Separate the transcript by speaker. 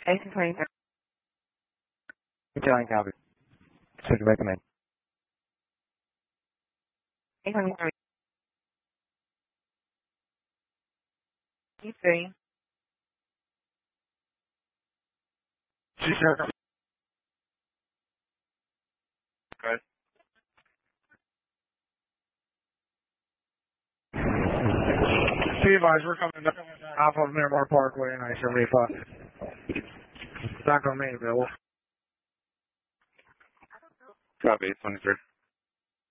Speaker 1: 823. John Calvin. Should you recommend? 823. 3.
Speaker 2: Sure. Good. Be advised, we're coming off of Miramar Parkway and I-75. Back on Main available.
Speaker 3: Copy, 23.